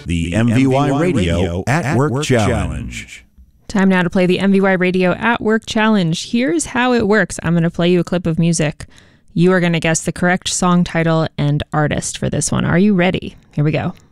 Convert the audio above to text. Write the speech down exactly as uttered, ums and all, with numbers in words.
the M V Y Radio at Work Challenge. Time now to play the M V Y Radio at Work Challenge. Here's how it works. I'm going to play you a clip of music. You are going to guess the correct song title and artist for this one. Are you ready? Here we go.